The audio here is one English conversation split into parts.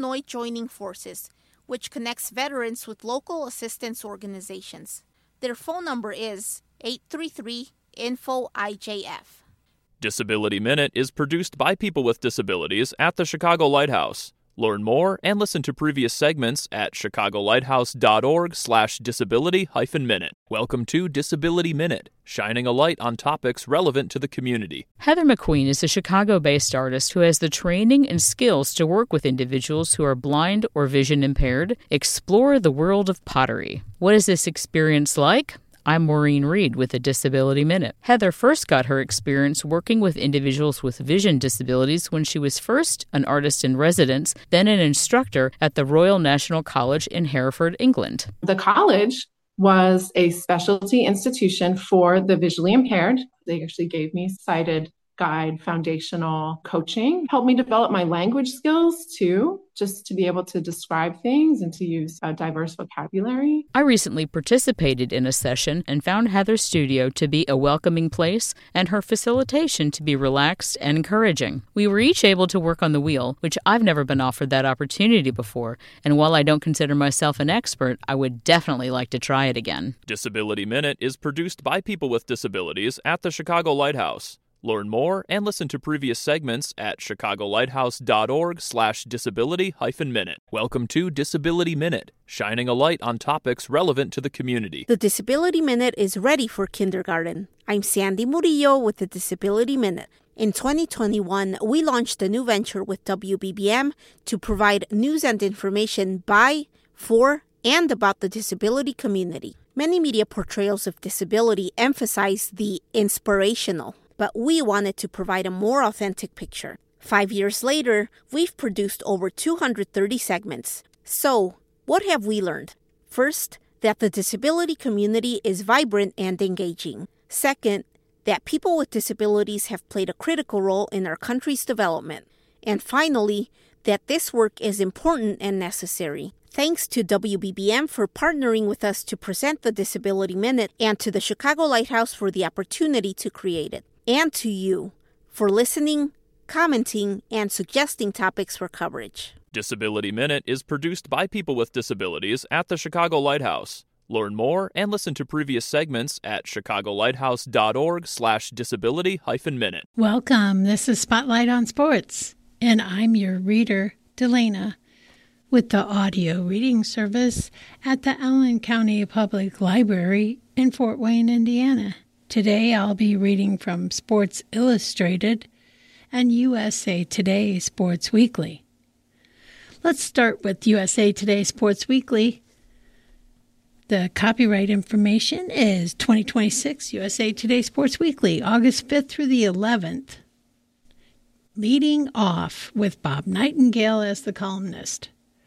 Illinois Joining Forces, which connects veterans with local assistance organizations. Their phone number is 833-INFO-IJF. Disability Minute is produced by people with disabilities at the Chicago Lighthouse. Learn more and listen to previous segments at chicagolighthouse.org/disability-minute. Welcome to Disability Minute, shining a light on topics relevant to the community. Heather McQueen is a Chicago-based artist who has the training and skills to work with individuals who are blind or vision impaired, explore the world of pottery. What is this experience like? I'm Maureen Reed with the Disability Minute. Heather first got her experience working with individuals with vision disabilities when she was first an artist in residence, then an instructor at the Royal National College in Hereford, England. The college was a specialty institution for the visually impaired. They actually gave me sighted guide foundational coaching, helped me develop my language skills too, just to be able to describe things and to use a diverse vocabulary. I recently participated in a session and found Heather's studio to be a welcoming place and her facilitation to be relaxed and encouraging. We were each able to work on the wheel, which I've never been offered that opportunity before, and while I don't consider myself an expert, I would definitely like to try it again. Disability Minute is produced by people with disabilities at the Chicago Lighthouse. Learn more and listen to previous segments at chicagolighthouse.org/disability-minute. Welcome to Disability Minute, shining a light on topics relevant to the community. The Disability Minute is ready for kindergarten. I'm Sandy Murillo with the Disability Minute. In 2021, we launched a new venture with WBBM to provide news and information by, for, and about the disability community. Many media portrayals of disability emphasize the inspirational, but we wanted to provide a more authentic picture. 5 years later, we've produced over 230 segments. So, what have we learned? First, that the disability community is vibrant and engaging. Second, that people with disabilities have played a critical role in our country's development. And finally, that this work is important and necessary. Thanks to WBBM for partnering with us to present the Disability Minute and to the Chicago Lighthouse for the opportunity to create it. And to you for listening, commenting, and suggesting topics for coverage. Disability Minute is produced by people with disabilities at the Chicago Lighthouse. Learn more and listen to previous segments at chicagolighthouse.org/disability-minute. Welcome. This is Spotlight on Sports, and I'm your reader, Delana, with the audio reading service at the Allen County Public Library in Fort Wayne, Indiana. Today I'll be reading from Sports Illustrated and USA Today Sports Weekly. Let's start with USA Today Sports Weekly. The copyright information is 2026 USA Today Sports Weekly, August 5th through the 11th. Leading off with Bob Nightingale as the columnist.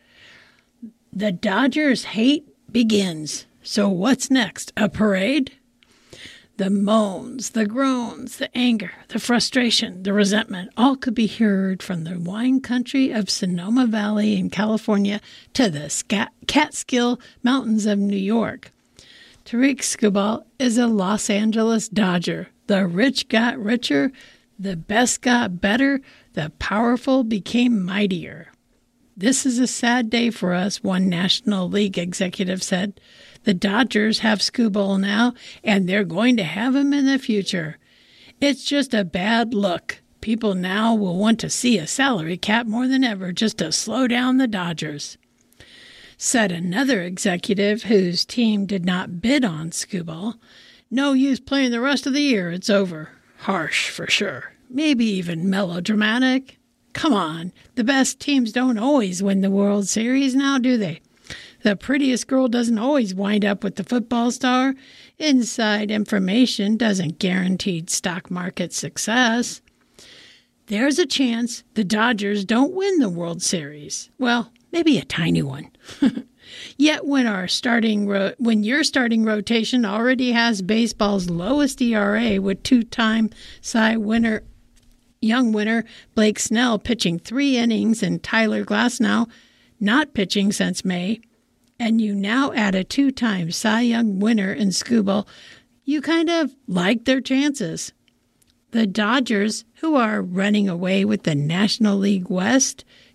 The Dodgers hate begins. So what's next? A parade? The moans, the groans, the anger, the frustration, the resentment, all could be heard from the wine country of Sonoma Valley in California to the Catskill Mountains of New York. Tarik Skubal is a Los Angeles Dodger. The rich got richer, the best got better, the powerful became mightier. This is a sad day for us, one National League executive said. The Dodgers have Skubal now, and they're going to have him in the future. It's just a bad look. People now will want to see a salary cap more than ever just to slow down the Dodgers. Said another executive whose team did not bid on Skubal. No use playing the rest of the year. It's over. Harsh, for sure. Maybe even melodramatic. Come on, the best teams don't always win the World Series now, do they? The prettiest girl doesn't always wind up with the football star. Inside information doesn't guarantee stock market success. There's a chance the Dodgers don't win the World Series. Well, maybe a tiny one. Yet when your starting rotation already has baseball's lowest ERA with two-time Cy Young winner Blake Snell pitching 3 innings and Tyler Glasnow not pitching since May, and you now add a 2-time Cy Young winner in Skubal, you kind of like their chances. The Dodgers, who are running away with the National League West,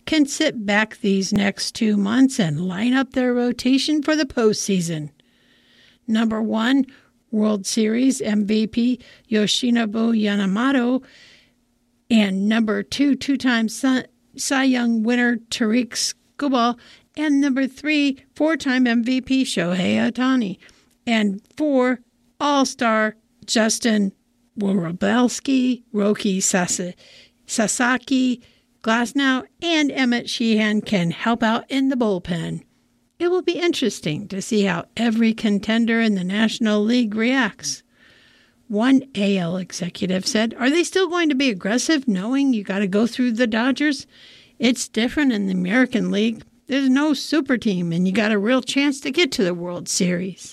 can sit back these next 2 months and line up their rotation for the postseason. Number 1, World Series MVP Yoshinobu Yamamoto, and number 2, two-time Cy Young winner Tarik Skubal, and number 3, 4-time MVP Shohei Ohtani, and 4, All-Star Justin Wrobelski, Roki Sasaki, Glasnow, and Emmett Sheehan can help out in the bullpen. It will be interesting to see how every contender in the National League reacts. One AL executive said, "Are they still going to be aggressive knowing you got to go through the Dodgers? It's different in the American League. There's no super team, and you got a real chance to get to the World Series."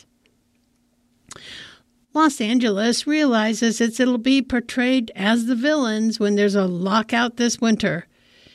Los Angeles realizes it'll be portrayed as the villains when there's a lockout this winter.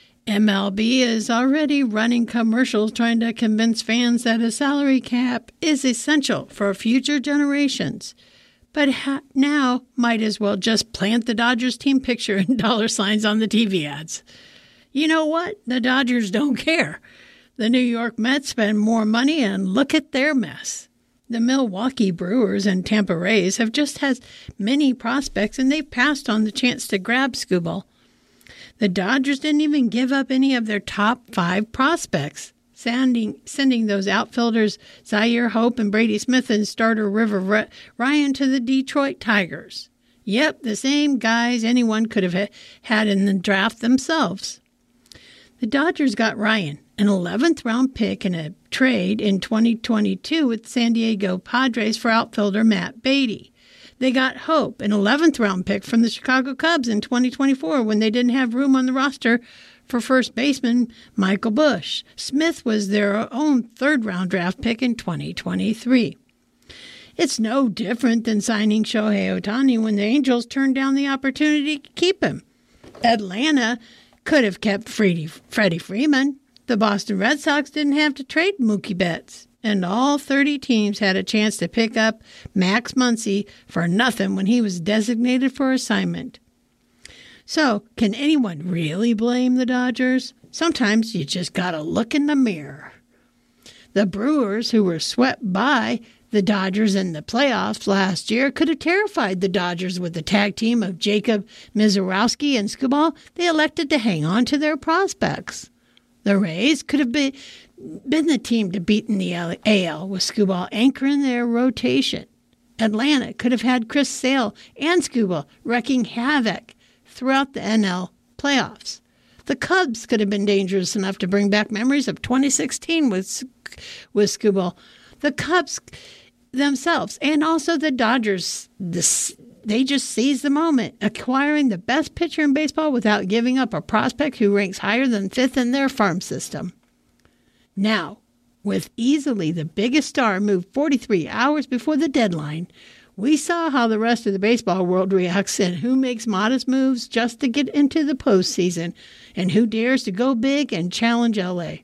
MLB is already running commercials trying to convince fans that a salary cap is essential for future generations. But now might as well just plant the Dodgers team picture and dollar signs on the TV ads. You know what? The Dodgers don't care. The New York Mets spend more money, and look at their mess. The Milwaukee Brewers and Tampa Rays have just had many prospects, and they've passed on the chance to grab Skubal. The Dodgers didn't even give up any of their top 5 prospects, sending those outfielders Zaire Hope and Brady Smith and starter River Ryan to the Detroit Tigers. Yep, the same guys anyone could have had in the draft themselves. The Dodgers got Ryan, an 11th round pick in a trade in 2022 with San Diego Padres for outfielder Matt Beatty. They got Hope, an 11th round pick from the Chicago Cubs in 2024 when they didn't have room on the roster for first baseman Michael Busch. Smith was their own 3rd round draft pick in 2023. It's no different than signing Shohei Ohtani when the Angels turned down the opportunity to keep him. Atlanta could have kept Freddie Freeman. The Boston Red Sox didn't have to trade Mookie Betts. And all 30 teams had a chance to pick up Max Muncy for nothing when he was designated for assignment. So, can anyone really blame the Dodgers? Sometimes you just gotta look in the mirror. The Brewers, who were swept by the Dodgers in the playoffs last year, could have terrified the Dodgers with the tag team of Jacob Misiorowski and Skubal. They elected to hang on to their prospects. The Rays could have been the team to beat in the AL with Skubal anchoring their rotation. Atlanta could have had Chris Sale and Skubal wreaking havoc throughout the NL playoffs. The Cubs could have been dangerous enough to bring back memories of 2016 with Skubal. The Cubs themselves and also the Dodgers, they just seized the moment, acquiring the best pitcher in baseball without giving up a prospect who ranks higher than 5th in their farm system. Now, with easily the biggest star moved 43 hours before the deadline, we saw how the rest of the baseball world reacts and who makes modest moves just to get into the postseason and who dares to go big and challenge L.A.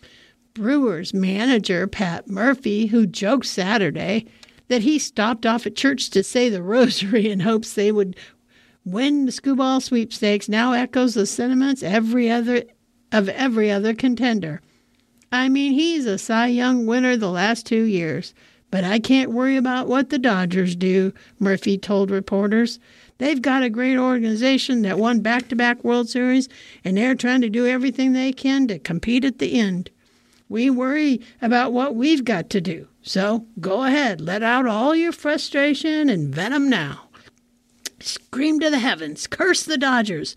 Brewers manager Pat Murphy, who joked Saturday that he stopped off at church to say the rosary in hopes they would win the Skubal sweepstakes, now echoes the sentiments of every other contender. I mean, he's a Cy Young winner the last 2 years, but I can't worry about what the Dodgers do, Murphy told reporters. They've got a great organization that won back-to-back World Series, and they're trying to do everything they can to compete at the end. We worry about what we've got to do. So go ahead, let out all your frustration and venom now. Scream to the heavens, curse the Dodgers,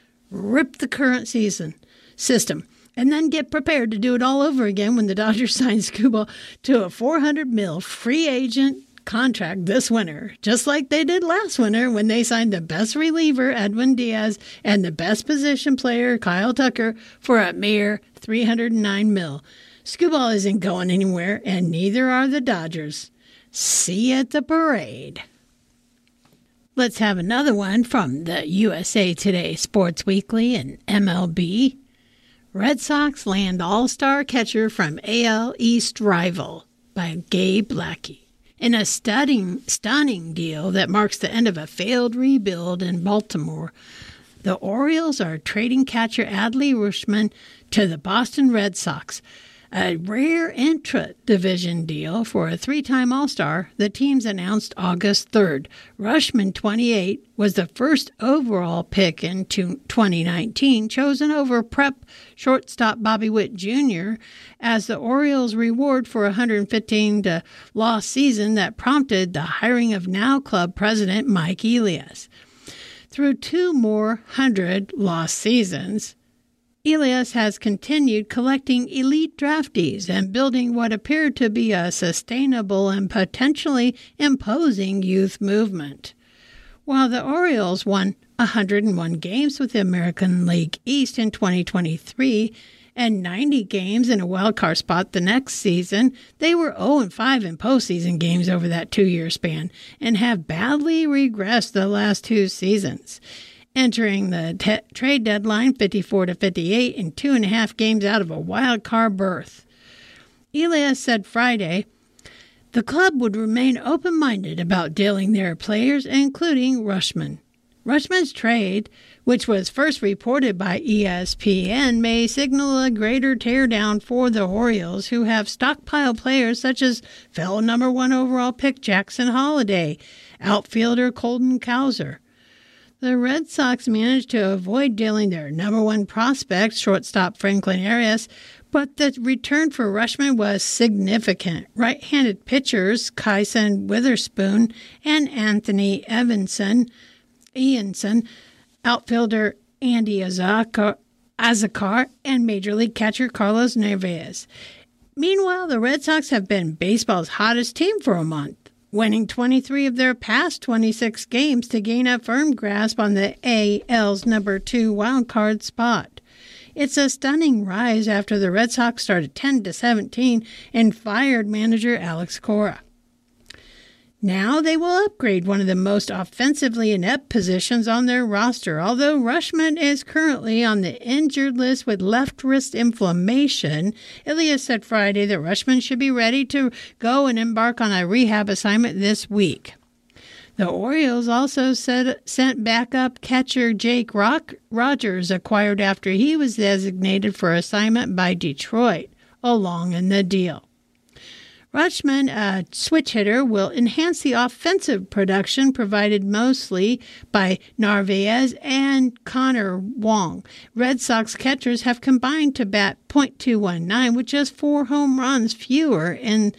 rip the current system, and then get prepared to do it all over again when the Dodgers sign Skubal to a $400 million free agent contract this winter, just like they did last winter when they signed the best reliever, Edwin Diaz, and the best position player, Kyle Tucker, for a mere $309 million. Skubal isn't going anywhere, and neither are the Dodgers. See you at the parade. Let's have another one from the USA Today Sports Weekly and MLB. Red Sox land all-star catcher from AL East rival by Gabe Lackey. In a stunning deal that marks the end of a failed rebuild in Baltimore, the Orioles are trading catcher Adley Rutschman to the Boston Red Sox, a rare intra-division deal for a three-time All-Star. The teams announced August 3rd. Rutschman, 28, was the first overall pick in 2019, chosen over prep shortstop Bobby Witt Jr. as the Orioles' reward for a 115-loss season that prompted the hiring of now club president Mike Elias. Through 2 more 100-loss seasons, Elias has continued collecting elite draftees and building what appeared to be a sustainable and potentially imposing youth movement. While the Orioles won 101 games with the American League East in 2023 and 90 games in a wildcard spot the next season, they were 0-5 in postseason games over that 2-year span and have badly regressed the last 2 seasons. Entering the trade deadline 54-58 and 2.5 games out of a wild card berth. Elias said Friday the club would remain open-minded about dealing their players, including Rutschman. Rutschman's trade, which was first reported by ESPN, may signal a greater teardown for the Orioles, who have stockpiled players such as fellow number 1 overall pick Jackson Holliday, outfielder Colton Cowser. The Red Sox managed to avoid dealing their number 1 prospect, shortstop Franklin Arias, but the return for Rutschman was significant. Right-handed pitchers Kyson Witherspoon and Anthony Eanson, outfielder Andy Azakar, and Major League catcher Carlos Narvaez. Meanwhile, the Red Sox have been baseball's hottest team for a month, winning 23 of their past 26 games to gain a firm grasp on the AL's number 2 wildcard spot. It's a stunning rise after the Red Sox started 10-17 and fired manager Alex Cora. Now they will upgrade one of the most offensively inept positions on their roster. Although Rutschman is currently on the injured list with left wrist inflammation, Elias said Friday that Rutschman should be ready to go and embark on a rehab assignment this week. The Orioles also sent backup catcher Jake Rogers, acquired after he was designated for assignment by Detroit, along in the deal. Rutschman, a switch hitter, will enhance the offensive production provided mostly by Narvaez and Connor Wong. Red Sox catchers have combined to bat .219, with just 4 home runs fewest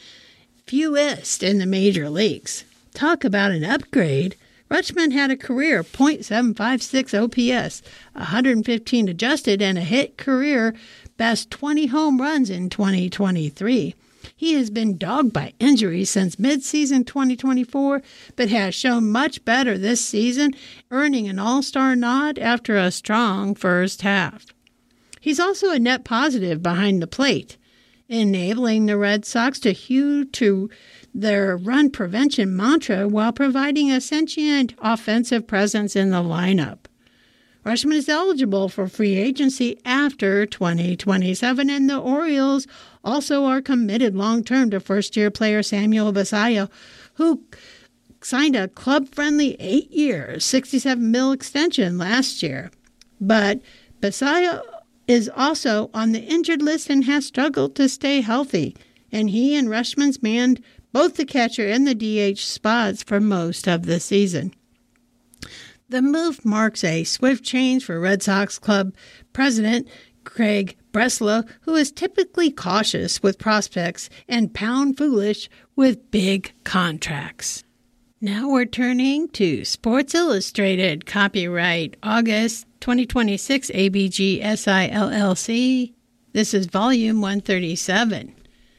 in the major leagues. Talk about an upgrade. Rutschman had a career .756 OPS, 115 adjusted, and a hit career best 20 home runs in 2023. He has been dogged by injuries since midseason 2024, but has shown much better this season, earning an all-star nod after a strong first half. He's also a net positive behind the plate, enabling the Red Sox to hew to their run prevention mantra while providing a sentient offensive presence in the lineup. Rutschman is eligible for free agency after 2027, and the Orioles also are committed long-term to first-year player Samuel Basallo, who signed a club-friendly 8-year, $67 million extension last year. But Basallo is also on the injured list and has struggled to stay healthy, and he and Rutschman's manned both the catcher and the DH spots for most of the season. The move marks a swift change for Red Sox club president Craig Breslow, who is typically cautious with prospects and pound foolish with big contracts. Now we're turning to Sports Illustrated, copyright August 2026, ABG SI LLC. This is volume 137.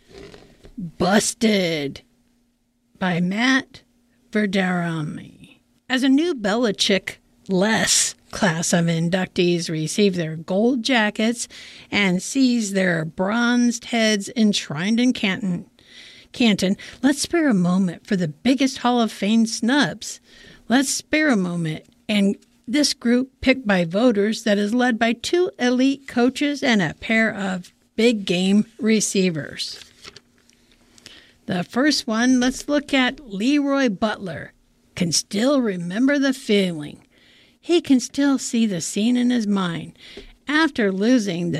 Busted by Matt Verderami. As a new Belichick-less class of inductees receive their gold jackets and sees their bronzed heads enshrined in Canton, let's spare a moment for the biggest Hall of Fame snubs. Let's spare a moment, and this group, picked by voters, that is led by 2 elite coaches and a pair of big game receivers. The first one, let's look at Leroy Butler. Can still remember the feeling. He can still see the scene in his mind After losing the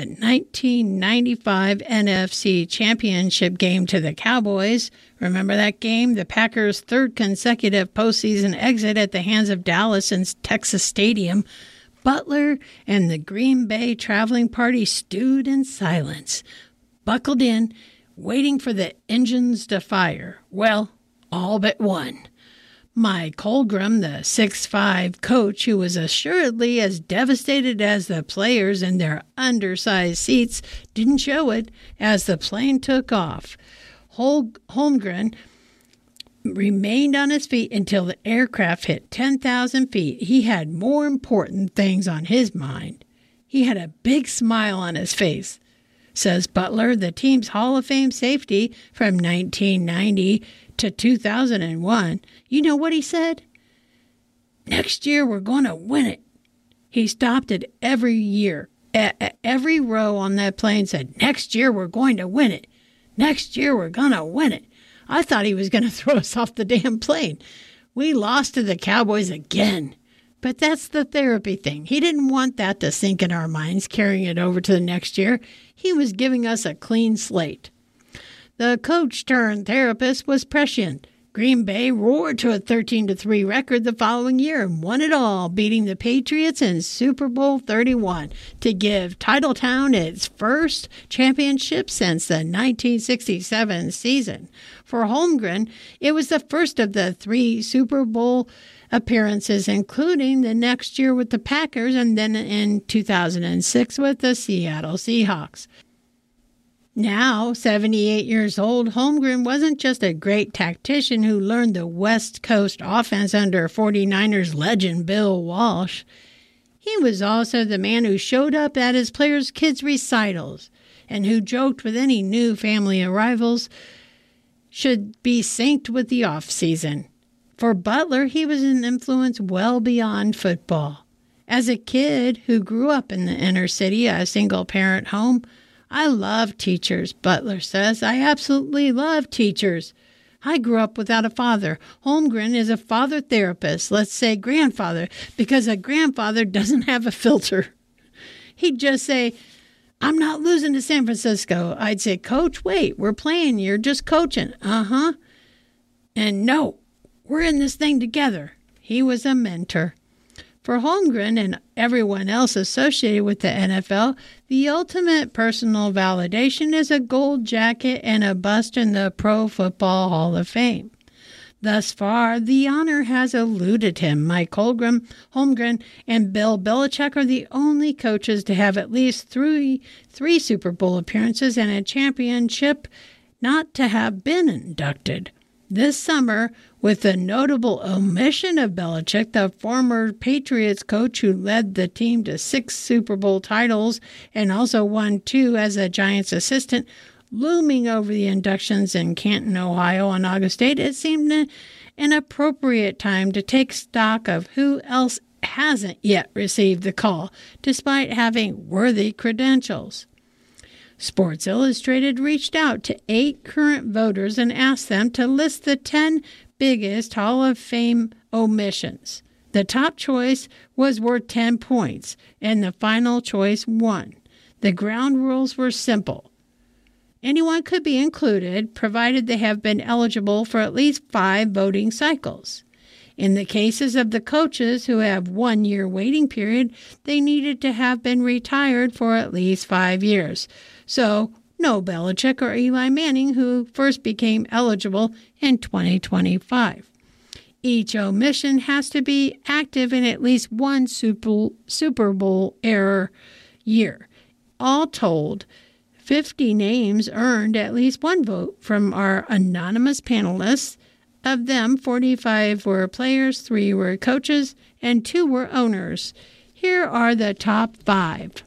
1995 NFC Championship game to the Cowboys, remember that game? The Packers' third consecutive postseason exit at the hands of Dallas in Texas Stadium, Butler and the Green Bay traveling party stewed in silence, buckled in, waiting for the engines to fire. Well, all but one. Mike Holmgren, the 6'5" coach who was assuredly as devastated as the players in their undersized seats, didn't show it as the plane took off. Holmgren remained on his feet until the aircraft hit 10,000 feet. He had more important things on his mind. He had a big smile on his face, says Butler, the team's Hall of Fame safety from 1990 to 2001. You know what he said? Next year we're going to win it. He stopped it every year. Every row on that plane said, next year we're going to win it. Next year we're going to win it. I thought he was going to throw us off the damn plane. We lost to the Cowboys again. But that's the therapy thing. He didn't want that to sink in our minds, carrying it over to the next year. He was giving us a clean slate. The coach-turned-therapist was prescient. Green Bay roared to a 13-3 record the following year and won it all, beating the Patriots in Super Bowl 31 to give Titletown its first championship since the 1967 season. For Holmgren, it was the first of the 3 Super Bowl appearances, including the next year with the Packers and then in 2006 with the Seattle Seahawks. Now, 78 years old, Holmgren wasn't just a great tactician who learned the West Coast offense under 49ers legend Bill Walsh. He was also the man who showed up at his players' kids' recitals and who joked with any new family arrivals should be synced with the off-season. For Butler, he was an influence well beyond football. As a kid who grew up in the inner city, a single-parent home, I love teachers, Butler says. I absolutely love teachers. I grew up without a father. Holmgren is a father therapist, let's say grandfather, because a grandfather doesn't have a filter. He'd just say, I'm not losing to San Francisco. I'd say, Coach, wait, we're playing. You're just coaching. Uh-huh. And no, we're in this thing together. He was a mentor. For Holmgren and everyone else associated with the NFL, the ultimate personal validation is a gold jacket and a bust in the Pro Football Hall of Fame. Thus far, the honor has eluded him. Mike Holmgren and Bill Belichick are the only coaches to have at least three Super Bowl appearances and a championship not to have been inducted. This summer, with the notable omission of Belichick, the former Patriots coach who led the team to 6 Super Bowl titles and also won 2 as a Giants assistant, looming over the inductions in Canton, Ohio on August 8, it seemed an appropriate time to take stock of who else hasn't yet received the call, despite having worthy credentials. Sports Illustrated reached out to 8 current voters and asked them to list the 10 biggest Hall of Fame omissions. The top choice was worth 10 points, and the final choice won. The ground rules were simple. Anyone could be included, provided they have been eligible for at least 5 voting cycles. In the cases of the coaches who have 1-year waiting period, they needed to have been retired for at least 5 years. So, no Belichick or Eli Manning, who first became eligible in 2025. Each omission has to be active in at least one Super Bowl era year. All told, 50 names earned at least 1 vote from our anonymous panelists. Of them, 45 were players, 3 were coaches, and 2 were owners. Here are the top 5.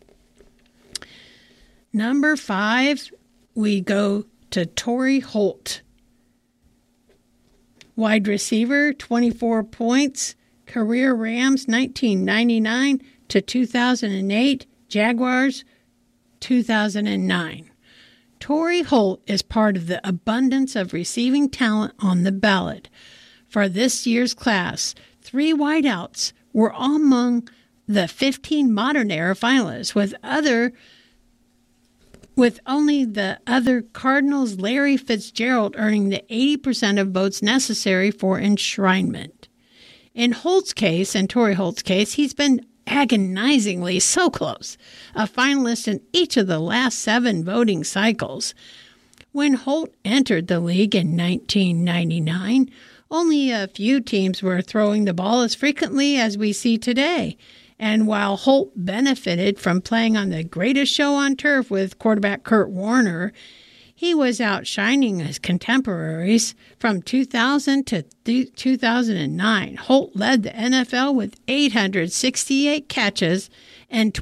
Number 5, we go to Torrey Holt. Wide receiver, 24 points. Career Rams, 1999 to 2008. Jaguars, 2009. Torrey Holt is part of the abundance of receiving talent on the ballot. For this year's class, 3 wideouts were among the 15 modern era finalists, with only the other Cardinals' Larry Fitzgerald earning the 80% of votes necessary for enshrinement. In Holt's case, and Torrey Holt's case, he's been agonizingly so close, a finalist in each of the last 7 voting cycles. When Holt entered the league in 1999, only a few teams were throwing the ball as frequently as we see today. And while Holt benefited from playing on the greatest show on turf with quarterback Kurt Warner, he was outshining his contemporaries. From 2000 to 2009, Holt led the NFL with 868 catches and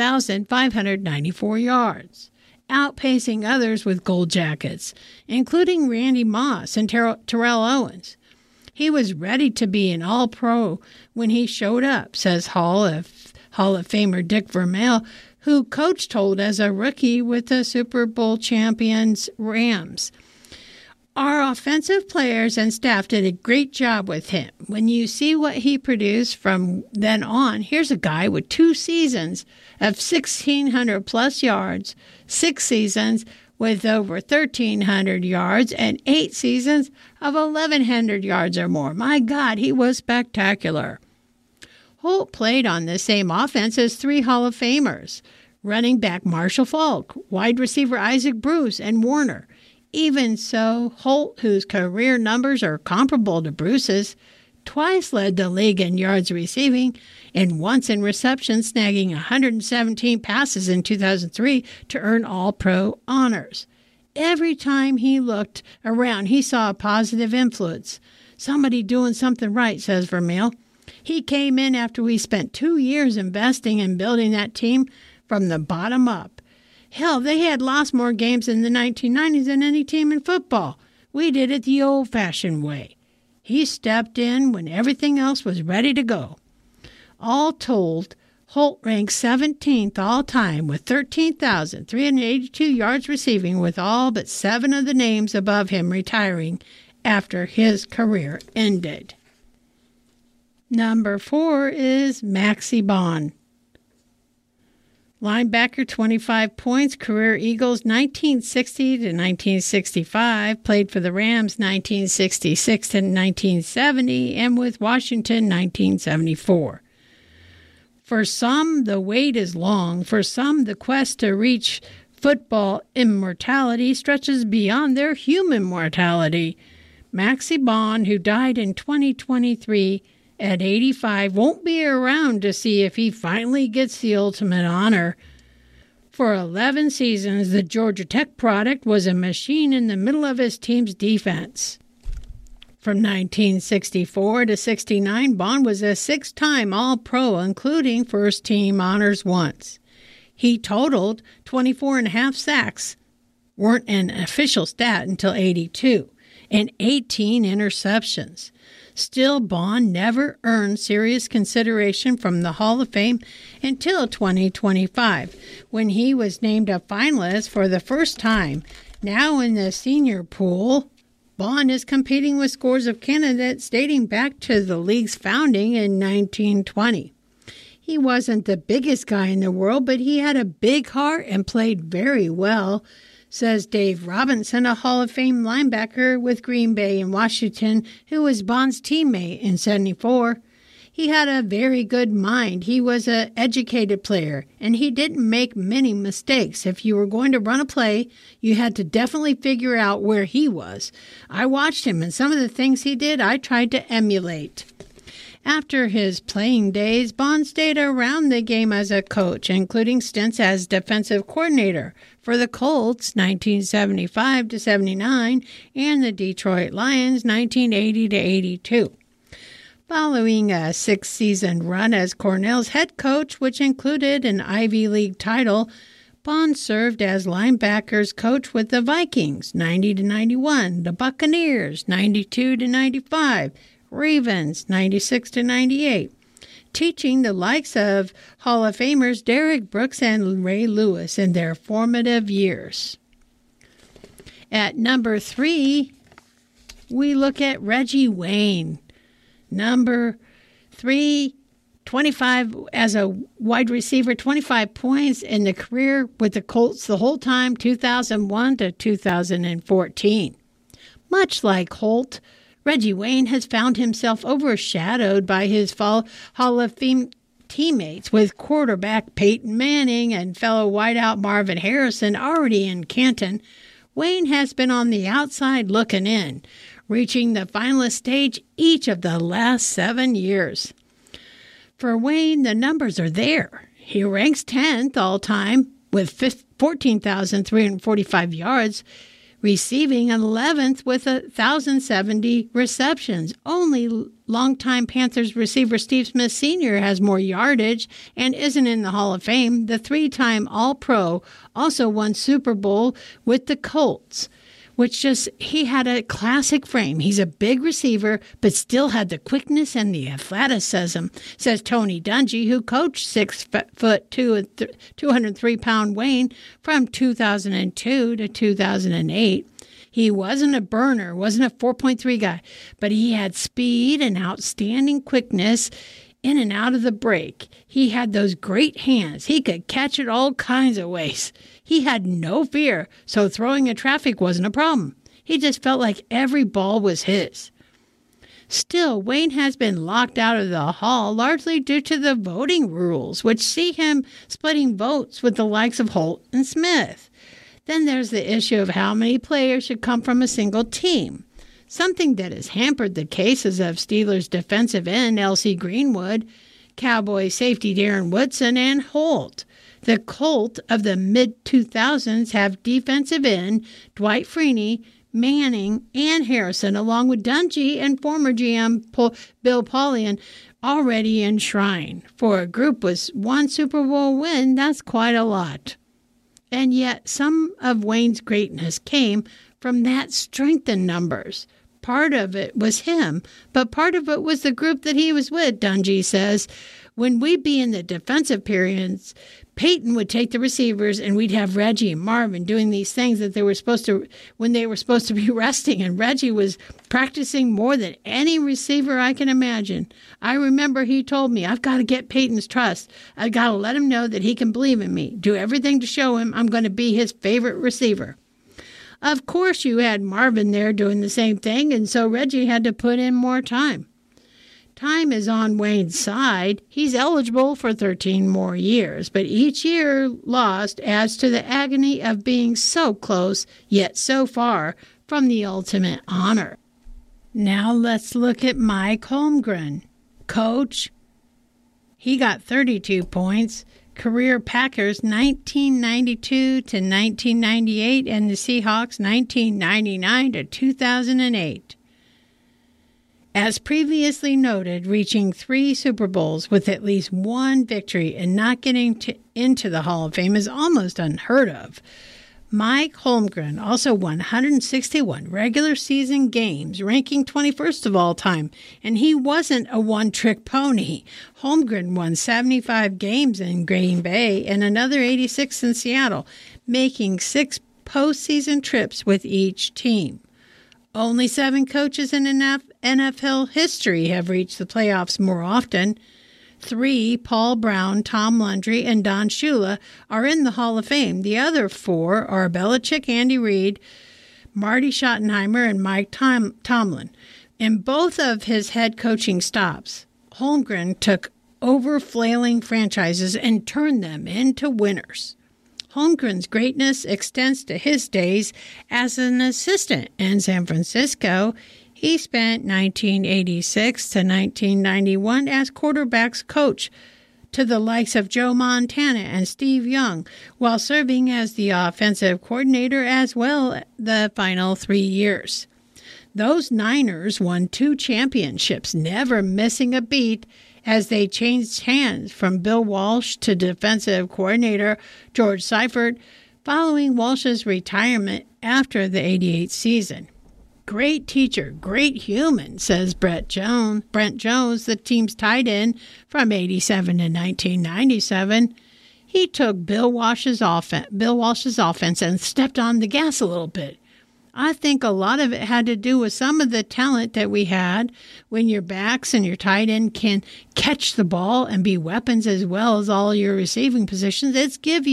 12,594 yards, outpacing others with gold jackets, including Randy Moss and Terrell Owens. He was ready to be an All-Pro when he showed up, says Hall of Famer Dick Vermeil, who coached Holt as a rookie with the Super Bowl champions Rams. Our offensive players and staff did a great job with him. When you see what he produced from then on, here's a guy with 2 seasons of 1,600-plus yards, 6 seasons with over 1,300 yards, and 8 seasons of 1,100 yards or more. My God, he was spectacular. Holt played on the same offense as 3 Hall of Famers, running back Marshall Faulk, wide receiver Isaac Bruce, and Warner. Even so, Holt, whose career numbers are comparable to Bruce's, twice led the league in yards receiving and once in reception, snagging 117 passes in 2003 to earn All-Pro honors. Every time he looked around, he saw a positive influence. Somebody doing something right, says Vermeil. He came in after we spent 2 years investing in building that team from the bottom up. Hell, they had lost more games in the 1990s than any team in football. We did it the old-fashioned way. He stepped in when everything else was ready to go. All told, Holt ranked 17th all-time with 13,382 yards receiving, with all but 7 of the names above him retiring after his career ended. Number 4 is Maxie Baughan. Linebacker, 25 points, career Eagles 1960 to 1965, played for the Rams 1966 to 1970, and with Washington 1974. For some, the wait is long. For some, the quest to reach football immortality stretches beyond their human mortality. Maxie Baughan, who died in 2023 at 85, won't be around to see if he finally gets the ultimate honor. For 11 seasons, the Georgia Tech product was a machine in the middle of his team's defense. From 1964 to 69, Baughan was a 6-time All-Pro, including first-team honors once. He totaled 24.5 sacks, weren't an official stat until 82, and 18 interceptions. Still, Baughan never earned serious consideration from the Hall of Fame until 2025, when he was named a finalist for the first time. Now in the senior pool, Baughan is competing with scores of candidates dating back to the league's founding in 1920. He wasn't the biggest guy in the world, but he had a big heart and played very well, says Dave Robinson, a Hall of Fame linebacker with Green Bay and Washington, who was Baughan's teammate in 74. He had a very good mind. He was an educated player, and he didn't make many mistakes. If you were going to run a play, you had to definitely figure out where he was. I watched him, and some of the things he did, I tried to emulate. After his playing days, Baughan stayed around the game as a coach, including stints as defensive coordinator for the Colts 1975 to 79 and the Detroit Lions 1980 to 82. Following a 6-season run as Cornell's head coach, which included an Ivy League title, Baughan served as linebackers coach with the Vikings 90 to 91, the Buccaneers 92 to 95, Ravens 96 to 98, teaching the likes of Hall of Famers Derek Brooks and Ray Lewis in their formative years. At number 3, we look at Reggie Wayne. Number 3 25 as a wide receiver, 25 points in the career with the Colts the whole time, 2001 to 2014. Much like Holt, Reggie Wayne has found himself overshadowed by his Hall of Fame teammates, with quarterback Peyton Manning and fellow wideout Marvin Harrison already in Canton. Wayne has been on the outside looking in, reaching the finalist stage each of the last 7 years. For Wayne, the numbers are there. He ranks 10th all-time with 14,345 yards, receiving 11th with 1,070 receptions. Only longtime Panthers receiver Steve Smith Sr. has more yardage and isn't in the Hall of Fame. The 3-time All-Pro also won Super Bowl with the Colts, he had a classic frame. He's a big receiver, but still had the quickness and the athleticism, says Tony Dungy, who coached 6'2" and 203-pound Wayne from 2002 to 2008. He wasn't a burner, wasn't a 4.3 guy, but he had speed and outstanding quickness in and out of the break. He had those great hands. He could catch it all kinds of ways. He had no fear, so throwing in traffic wasn't a problem. He just felt like every ball was his. Still, Wayne has been locked out of the Hall largely due to the voting rules, which see him splitting votes with the likes of Holt and Smith. Then there's the issue of how many players should come from a single team, something that has hampered the cases of Steelers defensive end L.C. Greenwood, Cowboys safety Darren Woodson, and Holt. The Colt of the mid-2000s have defensive end Dwight Freeney, Manning, and Harrison, along with Dungy and former GM Bill Polian, already enshrined. For a group with one Super Bowl win, that's quite a lot. And yet some of Wayne's greatness came from that strength in numbers. Part of it was him, but part of it was the group that he was with, Dungy says. When we'd be in the defensive periods, Peyton would take the receivers and we'd have Reggie and Marvin doing these things that they were supposed to when they were supposed to be resting, and Reggie was practicing more than any receiver I can imagine. I remember he told me, I've got to get Peyton's trust. I've got to let him know that he can believe in me. Do everything to show him I'm going to be his favorite receiver. Of course, you had Marvin there doing the same thing, and so Reggie had to put in more time. Time is on Wayne's side. He's eligible for 13 more years, but each year lost adds to the agony of being so close, yet so far from the ultimate honor. Now let's look at Mike Holmgren. Coach, he got 32 points. Career Packers 1992 to 1998, and the Seahawks 1999 to 2008. As previously noted, reaching 3 Super Bowls with at least one victory and not getting into the Hall of Fame is almost unheard of. Mike Holmgren also won 161 regular season games, ranking 21st of all time, and he wasn't a one-trick pony. Holmgren won 75 games in Green Bay and another 86 in Seattle, making 6 postseason trips with each team. Only 7 coaches in NFL history have reached the playoffs more often. 3, Paul Brown, Tom Landry, and Don Shula, are in the Hall of Fame. The other 4 are Belichick, Andy Reid, Marty Schottenheimer, and Mike Tomlin. In both of his head coaching stops, Holmgren took over flailing franchises and turned them into winners. Holmgren's greatness extends to his days as an assistant in San Francisco. He spent 1986 to 1991 as quarterbacks coach to the likes of Joe Montana and Steve Young, while serving as the offensive coordinator as well the final 3 years. Those Niners won 2 championships, never missing a beat, as they changed hands from Bill Walsh to defensive coordinator George Seifert following Walsh's retirement after the '88 season. Great teacher, great human, says Brent Jones, the team's tight end from '87 to 1997. He took Bill Walsh's offense and stepped on the gas a little bit. I think a lot of it had to do with some of the talent that we had when your backs and your tight end can catch the ball and be weapons as well as all your receiving positions. It gives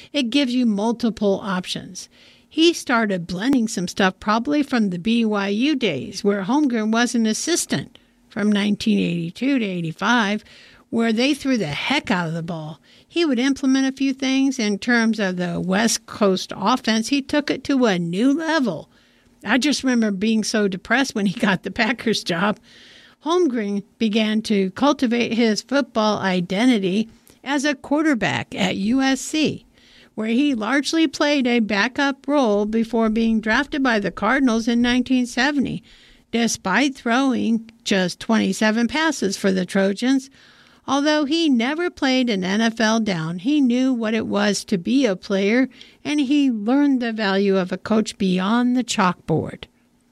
you multiple options. He started blending some stuff probably from the BYU days where Holmgren was an assistant from 1982 to 85, where they threw the heck out of the ball. He would implement a few things in terms of the West Coast offense. He took it to a new level. I just remember being so depressed when he got the Packers job. Holmgren began to cultivate his football identity as a quarterback at USC, where he largely played a backup role before being drafted by the Cardinals in 1970. Despite throwing just 27 passes for the Trojans, although he never played an NFL down, he knew what it was to be a player, and he learned the value of a coach beyond the chalkboard.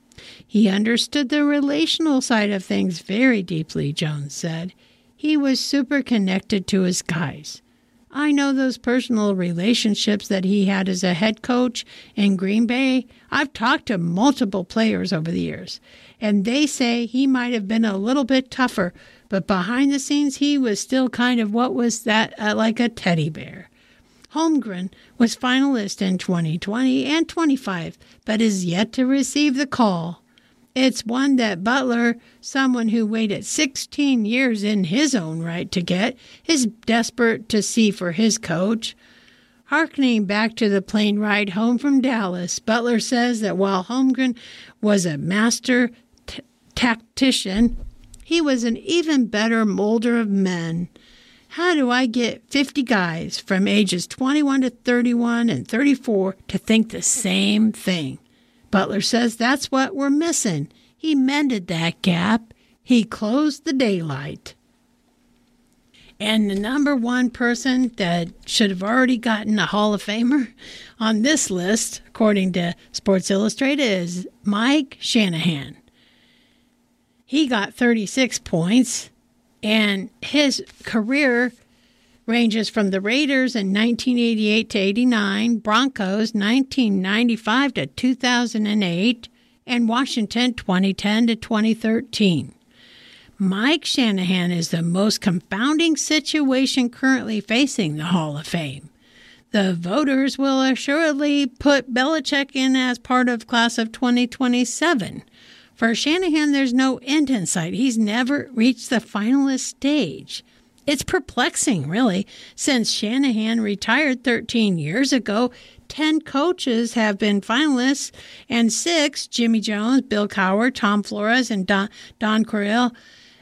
He understood the relational side of things very deeply, Jones said. He was super connected to his guys. I know those personal relationships that he had as a head coach in Green Bay. I've talked to multiple players over the years, and they say he might have been a little bit tougher, but behind the scenes, he was still kind of like a teddy bear. Holmgren was finalist in 2020 and 25, but is yet to receive the call. It's one that Butler, someone who waited 16 years in his own right to get, is desperate to see for his coach. Harkening back to the plane ride home from Dallas, Butler says that while Holmgren was a master tactician, he was an even better molder of men. How do I get 50 guys from ages 21 to 31 and 34 to think the same thing? Butler says that's what we're missing. He mended that gap. He closed the daylight. And the number one person that should have already gotten a Hall of Famer on this list, according to Sports Illustrated, is Mike Shanahan. He got 36 points, and his career ranges from the Raiders in 1988 to 89, Broncos 1995 to 2008, and Washington 2010 to 2013. Mike Shanahan is the most confounding situation currently facing the Hall of Fame. The voters will assuredly put Belichick in as part of class of 2027. For Shanahan, there's no end in sight. He's never reached the finalist stage. It's perplexing, really. Since Shanahan retired 13 years ago, 10 coaches have been finalists, and 6, Jimmy Jones, Bill Cowher, Tom Flores, and Don Coryell,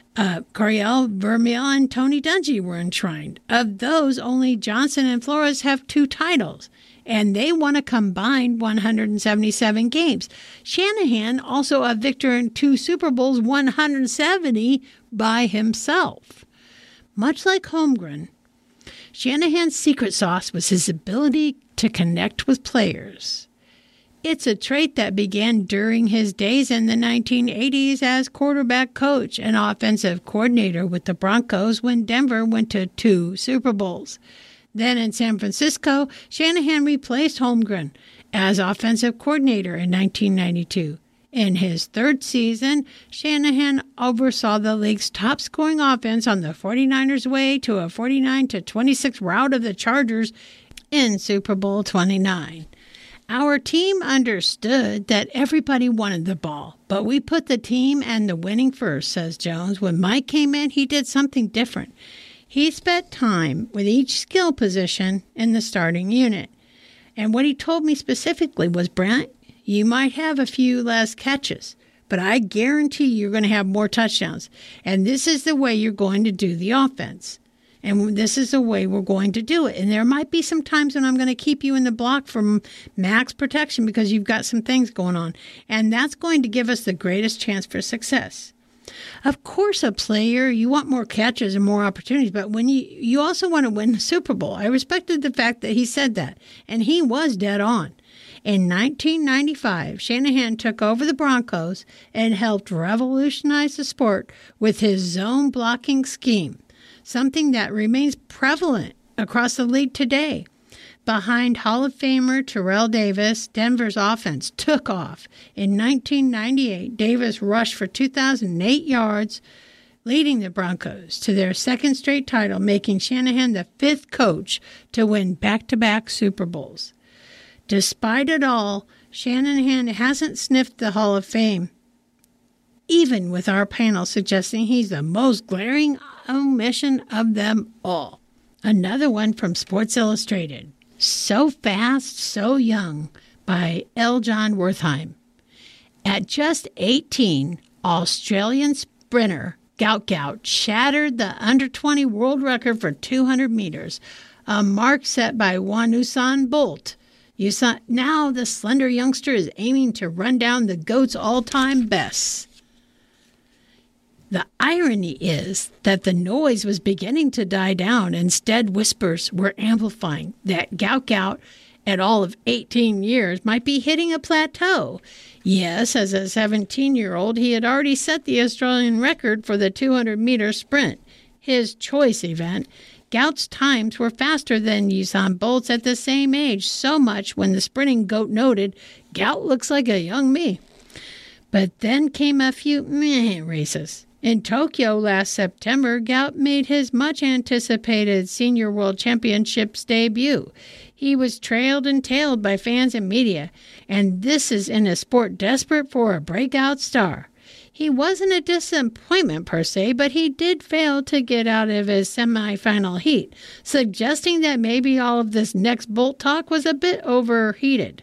Vermeil, and Tony Dungy were enshrined. Of those, only Johnson and Flores have 2 titles, and they won a combined 177 games. Shanahan, also a victor in 2 Super Bowls, 170 by himself. Much like Holmgren, Shanahan's secret sauce was his ability to connect with players. It's a trait that began during his days in the 1980s as quarterback coach and offensive coordinator with the Broncos when Denver went to 2 Super Bowls. Then in San Francisco, Shanahan replaced Holmgren as offensive coordinator in 1992. In his 3rd season, Shanahan oversaw the league's top-scoring offense on the 49ers' way to a 49-26 rout of the Chargers in Super Bowl 29. Our team understood that everybody wanted the ball, but we put the team and the winning first, says Jones. When Mike came in, he did something different. He spent time with each skill position in the starting unit. And what he told me specifically was, Brent, you might have a few less catches, but I guarantee you're going to have more touchdowns. And this is the way you're going to do the offense. And this is the way we're going to do it. And there might be some times when I'm going to keep you in the block for max protection because you've got some things going on. And that's going to give us the greatest chance for success. Of course, a player, you want more catches and more opportunities, but when you also want to win the Super Bowl. I respected the fact that he said that, and he was dead on. In 1995, Shanahan took over the Broncos and helped revolutionize the sport with his zone blocking scheme, something that remains prevalent across the league today. Behind Hall of Famer Terrell Davis, Denver's offense took off. In 1998, Davis rushed for 2,008 yards, leading the Broncos to their second straight title, making Shanahan the fifth coach to win back-to-back Super Bowls. Despite it all, Shanahan hasn't sniffed the Hall of Fame, even with our panel suggesting he's the most glaring omission of them all. Another one from Sports Illustrated, So Fast, So Young, by L. John Wertheim. At just 18, Australian sprinter Gout shattered the under-20 world record for 200 meters, a mark set by one Usain Bolt. Now the slender youngster is aiming to run down the GOAT's all-time bests. The irony is that the noise was beginning to die down. Instead, whispers were amplifying that Gout, at all of 18 years, might be hitting a plateau. Yes, as a 17-year-old, he had already set the Australian record for the 200-meter sprint, his choice event. Gout's times were faster than Usain Bolt's at the same age, so much when the sprinting GOAT noted, "Gout looks like a young me." But then came a few races. In Tokyo last September, Gout made his much-anticipated Senior World Championships debut. He was trailed and tailed by fans and media, and this is in a sport desperate for a breakout star. He wasn't a disappointment per se, but he did fail to get out of his semifinal heat, suggesting that maybe all of this next Bolt talk was a bit overheated.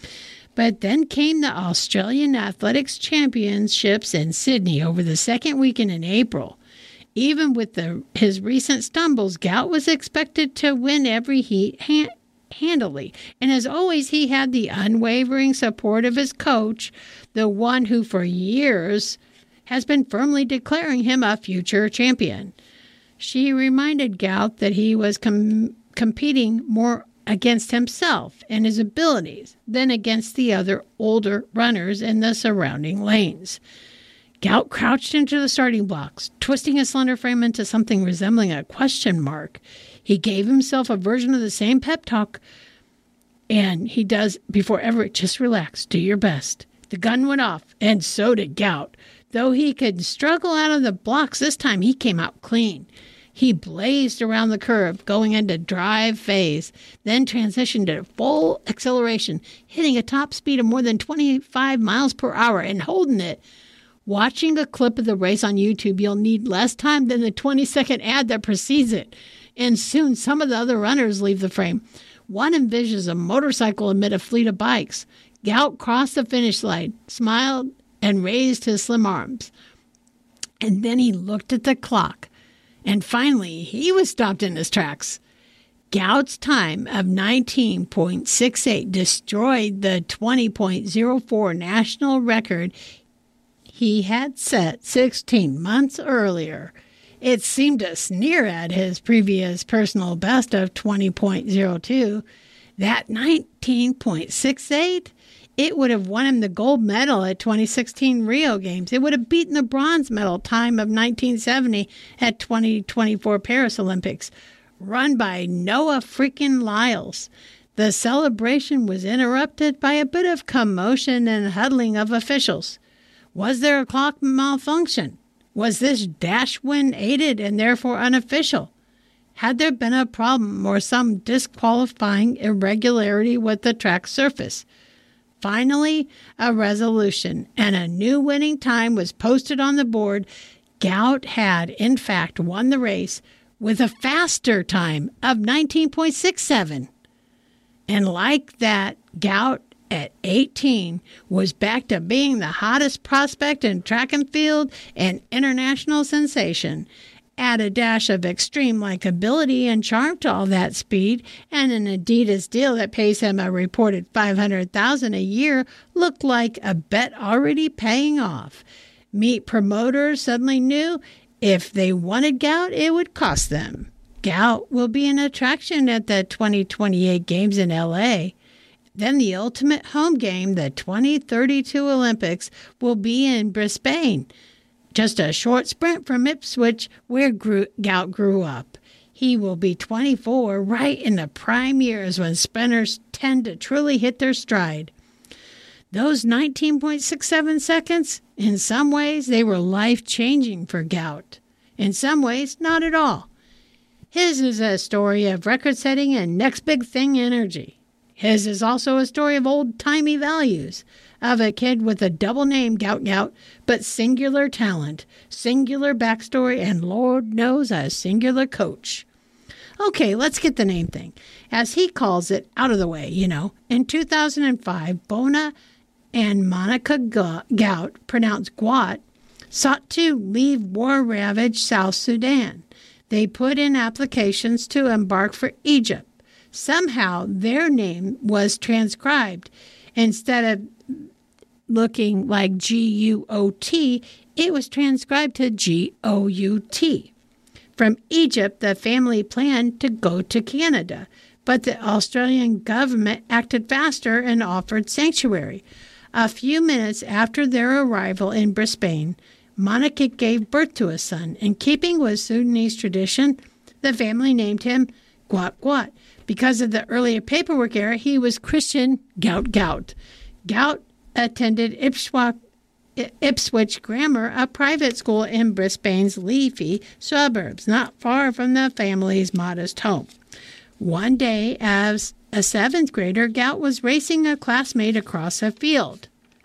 But then came the Australian Athletics Championships in Sydney over the second weekend in April. Even with his recent stumbles, Gout was expected to win every heat handily. And as always, he had the unwavering support of his coach, the one who for years has been firmly declaring him a future champion. She reminded Gout that he was competing more against himself and his abilities than against the other older runners in the surrounding lanes. Gout crouched into the starting blocks, twisting his slender frame into something resembling a question mark. He gave himself a version of the same pep talk, and he does before Everett. Just relax, do your best. The gun went off, and so did Gout. Though he could struggle out of the blocks, this time he came out clean. He blazed around the curve, going into drive phase, then transitioned to full acceleration, hitting a top speed of more than 25 miles per hour and holding it. Watching a clip of the race on YouTube, you'll need less time than the 20-second ad that precedes it. And soon some of the other runners leave the frame. One envisions a motorcycle amid a fleet of bikes. Gout crossed the finish line, smiled, and raised his slim arms. And then he looked at the clock. And finally, he was stopped in his tracks. Gout's time of 19.68 destroyed the 20.04 national record he had set 16 months earlier. It seemed to sneer at his previous personal best of 20.02. That 19.68, it would have won him the gold medal at 2016 Rio Games. It would have beaten the bronze medal time of 1970 at 2024 Paris Olympics, run by Noah freaking Lyles. The celebration was interrupted by a bit of commotion and huddling of officials. Was there a clock malfunction? Was this dash win aided and therefore unofficial? Had there been a problem or some disqualifying irregularity with the track surface? Finally, a resolution and a new winning time was posted on the board. Gout had, in fact, won the race with a faster time of 19.67. And like that, Gout at 18 was back to being the hottest prospect in track and field and international sensation. Add a dash of extreme likability and charm to all that speed, and an Adidas deal that pays him a reported $500,000 a year looked like a bet already paying off. Meat promoters suddenly knew if they wanted Gout, it would cost them. Gout will be an attraction at the 2028 Games in L.A. Then the ultimate home game, the 2032 Olympics, will be in Brisbane, just a short sprint from Ipswich, where Gout grew up. He will be 24, right in the prime years when sprinters tend to truly hit their stride. Those 19.67 seconds, in some ways, they were life-changing for Gout. In some ways, not at all. His is a story of record-setting and next big thing energy. His is also a story of old-timey values, of a kid with a double name, Gout, but singular talent, singular backstory, and Lord knows a singular coach. Okay, let's get the name thing. As he calls it, out of the way, In 2005, Bona and Monica Gout, pronounced Gwat, sought to leave war-ravaged South Sudan. They put in applications to embark for Egypt. Somehow their name was transcribed. Instead of looking like G-U-O-T, it was transcribed to G-O-U-T. From Egypt, the family planned to go to Canada, but the Australian government acted faster and offered sanctuary. A few minutes after their arrival in Brisbane, Monica gave birth to a son. In keeping with Sudanese tradition, the family named him Gwat. Because of the earlier paperwork era, he was Christian Gout. Gout attended Ipswich Grammar, a private school in Brisbane's leafy suburbs, not far from the family's modest home. One day, as a 7th grader, Gout was racing a classmate across a field.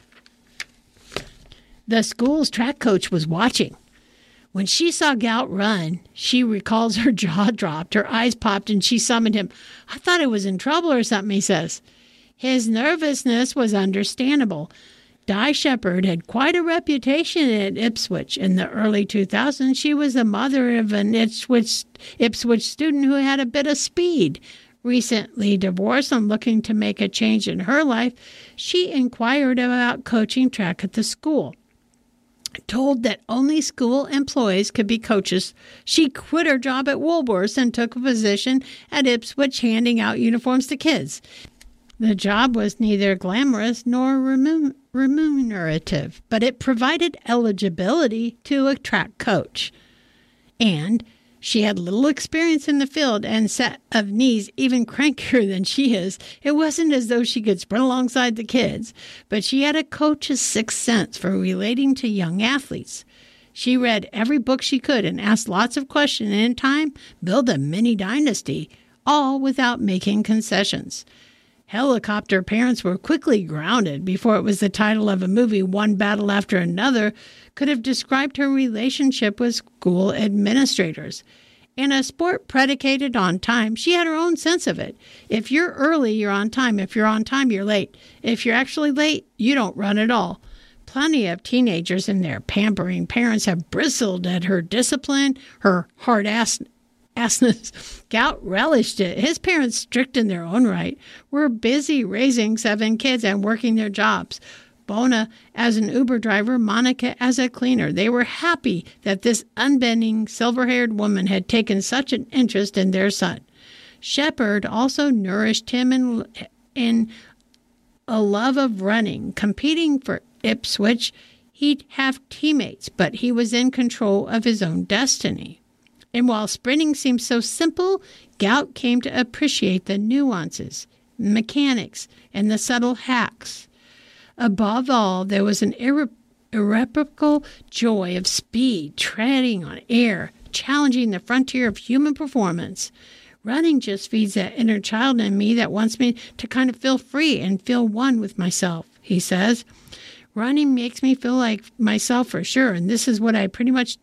The school's track coach was watching. When she saw Gout run, she recalls her jaw dropped, her eyes popped, and she summoned him. "I thought I was in trouble or something," he says. His nervousness was understandable. Di Shepherd had quite a reputation at Ipswich. In the early 2000s, she was the mother of an Ipswich student who had a bit of speed. Recently divorced and looking to make a change in her life, she inquired about coaching track at the school. Told that only school employees could be coaches, she quit her job at Woolworths and took a position at Ipswich handing out uniforms to kids. The job was neither glamorous nor remunerative, but it provided eligibility to a track coach. And she had little experience in the field and set of knees even crankier than she is. It wasn't as though she could sprint alongside the kids, but she had a coach's sixth sense for relating to young athletes. She read every book she could and asked lots of questions and in time built a mini dynasty, all without making concessions. Helicopter parents were quickly grounded before it was the title of a movie, one battle after another, could have described her relationship with school administrators. In a sport predicated on time, she had her own sense of it. If you're early, you're on time. If you're on time, you're late. If you're actually late, you don't run at all. Plenty of teenagers and their pampering parents have bristled at her discipline, her hard-assness. Gout relished it. His parents, strict in their own right, were busy raising 7 kids and working their jobs. Bona as an Uber driver, Monica as a cleaner. They were happy that this unbending, silver-haired woman had taken such an interest in their son. Shepherd also nourished him in a love of running. Competing for Ipswich, he'd have teammates, but he was in control of his own destiny. And while sprinting seemed so simple, Gout came to appreciate the nuances, mechanics, and the subtle hacks. Above all, there was an irreparable joy of speed, treading on air, challenging the frontier of human performance. Running just feeds that inner child in me that wants me to kind of feel free and feel one with myself, he says. Running makes me feel like myself for sure, and this is what I pretty much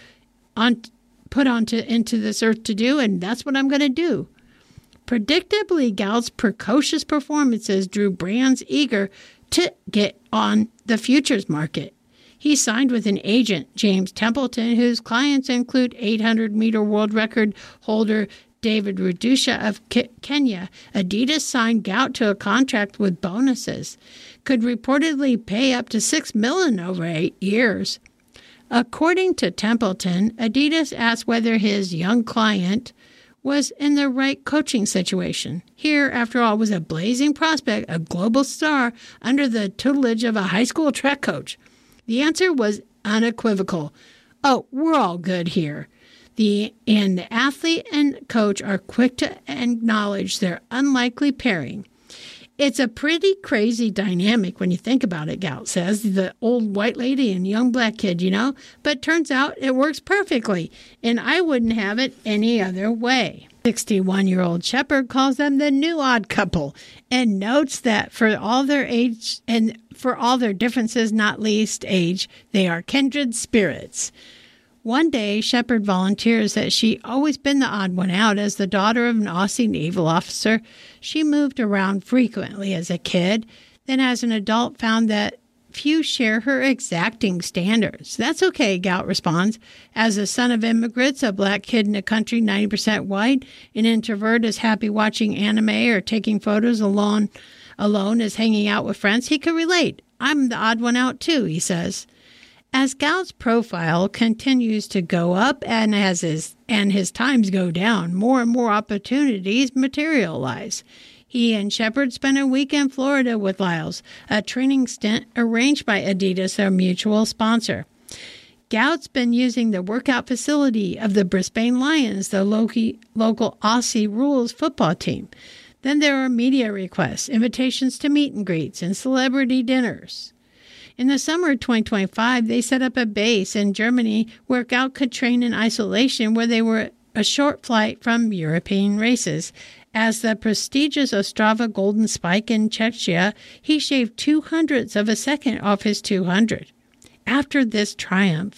put into this earth to do, and that's what I'm going to do. Predictably, Gout's precocious performances drew brands eager to get on the futures market. He signed with an agent, James Templeton, whose clients include 800-meter world record holder David Rudisha of Kenya. Adidas signed Gout to a contract with bonuses, could reportedly pay up to $6 million over 8 years. According to Templeton, Adidas asked whether his young client was in the right coaching situation. Here, after all, was a blazing prospect, a global star, under the tutelage of a high school track coach. The answer was unequivocal. "Oh, we're all good here." The athlete and coach are quick to acknowledge their unlikely pairing. It's a pretty crazy dynamic when you think about it, Gout says. The old white lady and young black kid, But turns out it works perfectly, and I wouldn't have it any other way. 61-year-old Shepard calls them the new odd couple and notes that for all their age and for all their differences, not least age, they are kindred spirits. One day, Shepard volunteers that she always been the odd one out. As the daughter of an Aussie naval officer, she moved around frequently as a kid, then as an adult found that few share her exacting standards. That's okay, Gout responds. As a son of immigrants, a black kid in a country 90% white, an introvert is happy watching anime or taking photos alone as hanging out with friends, he can relate. I'm the odd one out too, he says. As Gout's profile continues to go up and his times go down, more and more opportunities materialize. He and Shepard spent a week in Florida with Lyles, a training stint arranged by Adidas, their mutual sponsor. Gout's been using the workout facility of the Brisbane Lions, the local Aussie rules football team. Then there are media requests, invitations to meet and greets, and celebrity dinners. In the summer of 2025, they set up a base in Germany where Gout could train in isolation, where they were a short flight from European races. As the prestigious Ostrava Golden Spike in Czechia, he shaved 0.02 of a second off his 200. After this triumph,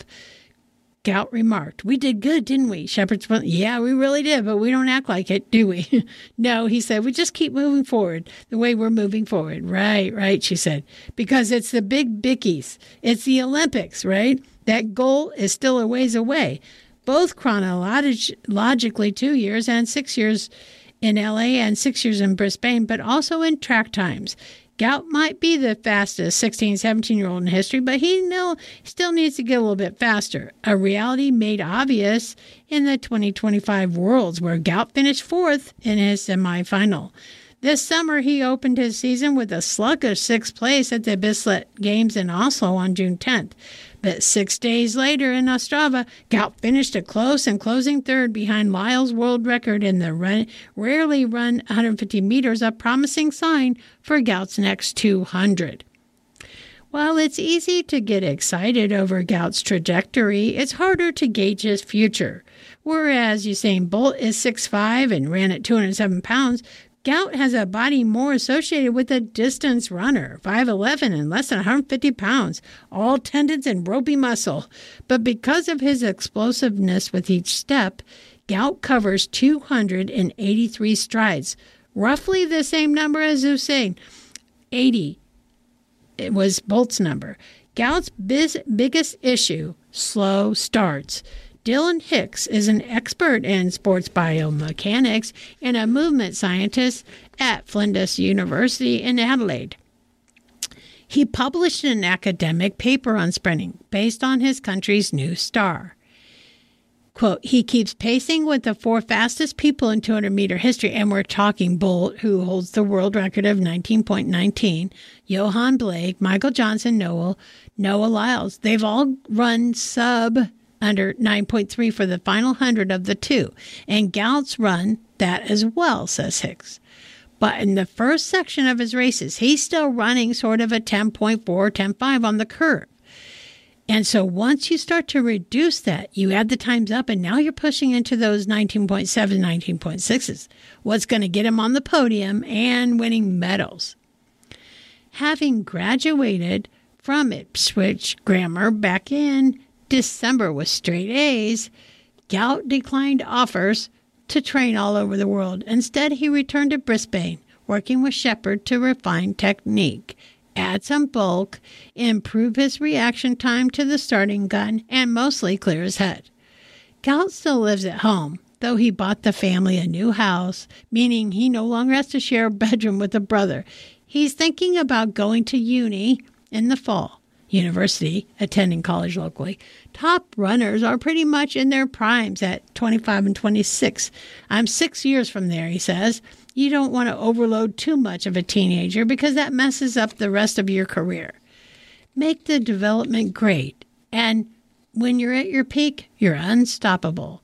Gout remarked, "We did good, didn't we?" Shepard spoke, "Yeah, we really did, but we don't act like it, do we?" "No," he said, "we just keep moving forward the way we're moving forward." Right, she said, "because it's the big bickies. It's the Olympics, right? That goal is still a ways away." Both chronologically 2 years and 6 years in LA and 6 years in Brisbane, but also in track times. Gout might be the fastest 16, 17-year-old in history, but he still needs to get a little bit faster. A reality made obvious in the 2025 Worlds, where Gout finished 4th in his semifinal. This summer, he opened his season with a sluggish 6th place at the Bislett Games in Oslo on June 10th. But 6 days later in Ostrava, Gout finished a close and closing 3rd behind Lyle's world record in the rarely run 150 meters, a promising sign for Gout's next 200. While it's easy to get excited over Gout's trajectory, it's harder to gauge his future. Whereas Usain Bolt is 6'5" and ran at 207 pounds, Gout has a body more associated with a distance runner, 5'11" and less than 150 pounds, all tendons and ropey muscle. But because of his explosiveness with each step, Gout covers 283 strides, roughly the same number as Usain. 80 it was Bolt's number. Gout's biggest issue, slow starts. Dylan Hicks is an expert in sports biomechanics and a movement scientist at Flinders University in Adelaide. He published an academic paper on sprinting based on his country's new star. Quote, "He keeps pacing with the 4 fastest people in 200-meter history," and we're talking Bolt, who holds the world record of 19.19, Johan Blake, Michael Johnson, Noah Lyles. They've all run under 9.3 for the final 100 of the 2. And Gout's run that as well, says Hicks. But in the first section of his races, he's still running sort of a 10.4, 10.5 on the curve. And so once you start to reduce that, you add the times up, and now you're pushing into those 19.7, 19.6s. What's going to get him on the podium and winning medals? Having graduated from Ipswich Grammar back in December with straight A's, Gout declined offers to train all over the world. Instead, he returned to Brisbane, working with Shepard to refine technique, add some bulk, improve his reaction time to the starting gun, and mostly clear his head. Gout still lives at home, though he bought the family a new house, meaning he no longer has to share a bedroom with a brother. He's thinking about going to uni in the fall. University, attending college locally. Top runners are pretty much in their primes at 25 and 26. I'm 6 years from there, he says. You don't want to overload too much of a teenager because that messes up the rest of your career. Make the development great, and when you're at your peak, you're unstoppable.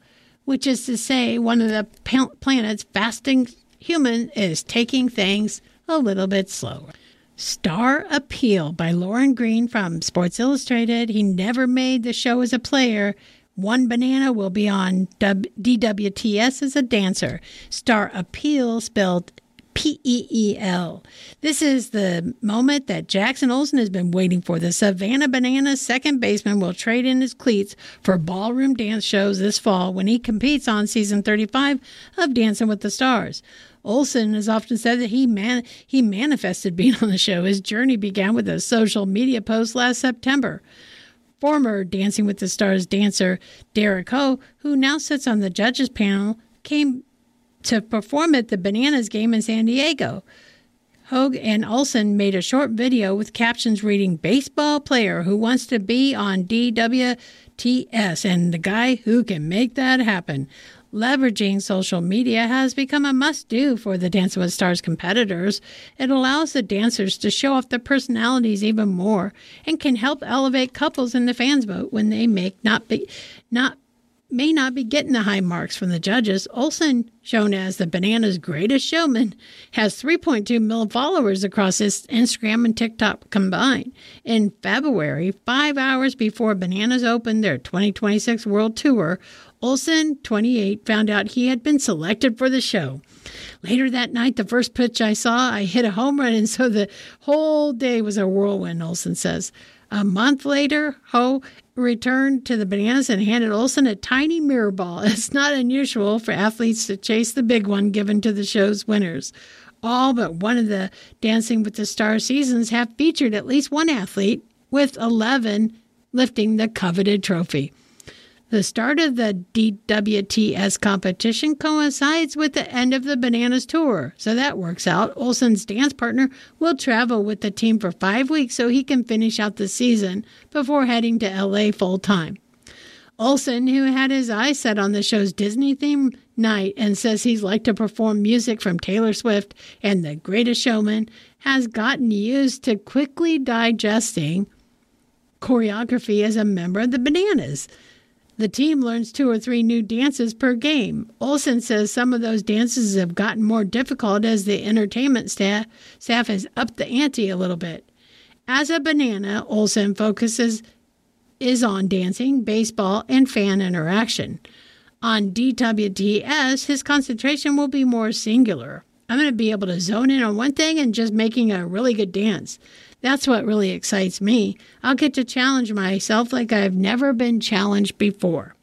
which is to say one of the planet's fastest human is taking things a little bit slower. Star Appeal by Lauren Green from Sports Illustrated. He never made the show as a player. One Banana will be on DWTS as a dancer. Star Appeal spelled P-E-E-L. This is the moment that Jackson Olsen has been waiting for. The Savannah Bananas second baseman will trade in his cleats for ballroom dance shows this fall when he competes on season 35 of Dancing with the Stars. Olsen has often said that he manifested being on the show. His journey began with a social media post last September. Former Dancing with the Stars dancer Derek Ho, who now sits on the judges panel, came to perform at the Bananas game in San Diego. Hogue and Olsen made a short video with captions reading, "Baseball player who wants to be on DWTS and the guy who can make that happen." Leveraging social media has become a must-do for the Dancing with the Stars competitors. It allows the dancers to show off their personalities even more and can help elevate couples in the fans' vote when they may not be getting the high marks from the judges. Olsen, shown as the Bananas' greatest showman, has 3.2 million followers across his Instagram and TikTok combined. In February, 5 hours before Bananas opened their 2026 World Tour, Olsen, 28, found out he had been selected for the show. Later that night, the first pitch I saw, I hit a home run, and so the whole day was a whirlwind, Olsen says. A month later, Ho returned to the Bananas and handed Olsen a tiny mirror ball. It's not unusual for athletes to chase the big one given to the show's winners. All but one of the Dancing with the Stars seasons have featured at least one athlete, with 11 lifting the coveted trophy. The start of the DWTS competition coincides with the end of the Bananas tour, so that works out. Olsen's dance partner will travel with the team for 5 weeks so he can finish out the season before heading to LA full-time. Olsen, who had his eyes set on the show's Disney-themed night and says he's like to perform music from Taylor Swift and The Greatest Showman, has gotten used to quickly digesting choreography as a member of the Bananas. The team learns 2 or 3 new dances per game. Olsen says some of those dances have gotten more difficult as the entertainment staff has upped the ante a little bit. As a Banana, Olsen focuses on dancing, baseball, and fan interaction. On DWTS, his concentration will be more singular. I'm going to be able to zone in on one thing and just making a really good dance. That's what really excites me. I'll get to challenge myself like I've never been challenged before.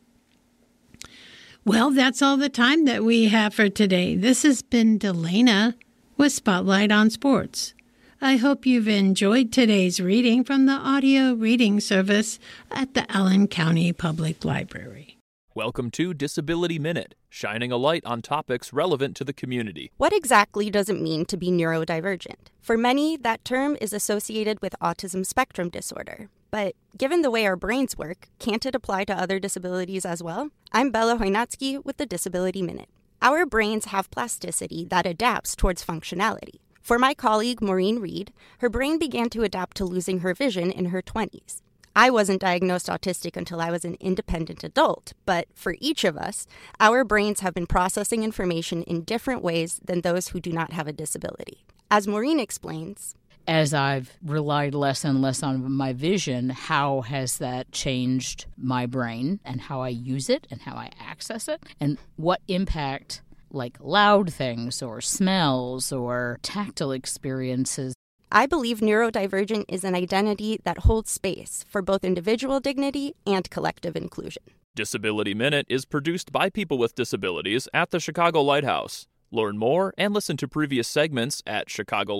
Well, that's all the time that we have for today. This has been Delana with Spotlight on Sports. I hope you've enjoyed today's reading from the audio reading service at the Allen County Public Library. Welcome to Disability Minute, shining a light on topics relevant to the community. What exactly does it mean to be neurodivergent? For many, that term is associated with autism spectrum disorder. But given the way our brains work, can't it apply to other disabilities as well? I'm Bella Hoynatsky with the Disability Minute. Our brains have plasticity that adapts towards functionality. For my colleague Maureen Reed, her brain began to adapt to losing her vision in her 20s. I wasn't diagnosed autistic until I was an independent adult, but for each of us, our brains have been processing information in different ways than those who do not have a disability. As Maureen explains, as I've relied less and less on my vision, how has that changed my brain and how I use it and how I access it? And what impact, like loud things or smells or tactile experiences? I believe neurodivergent is an identity that holds space for both individual dignity and collective inclusion. Disability Minute is produced by people with disabilities at the Chicago Lighthouse. Learn more and listen to previous segments at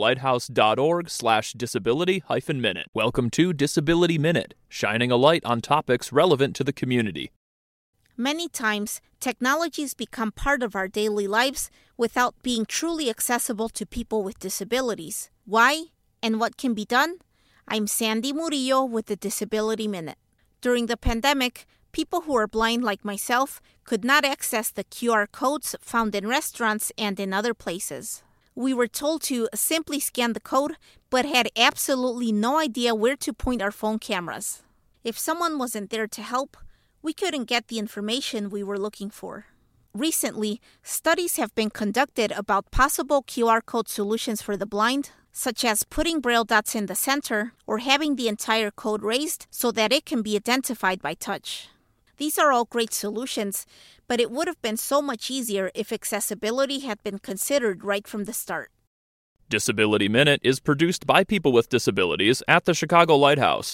chicagolighthouse.org/disability-minute. Welcome to Disability Minute, shining a light on topics relevant to the community. Many times, technologies become part of our daily lives without being truly accessible to people with disabilities. Why and what can be done? I'm Sandy Murillo with the Disability Minute. During the pandemic, people who are blind like myself could not access the QR codes found in restaurants and in other places. We were told to simply scan the code, but had absolutely no idea where to point our phone cameras. If someone wasn't there to help, we couldn't get the information we were looking for. Recently, studies have been conducted about possible QR code solutions for the blind, such as putting Braille dots in the center or having the entire code raised so that it can be identified by touch. These are all great solutions, but it would have been so much easier if accessibility had been considered right from the start. Disability Minute is produced by people with disabilities at the Chicago Lighthouse.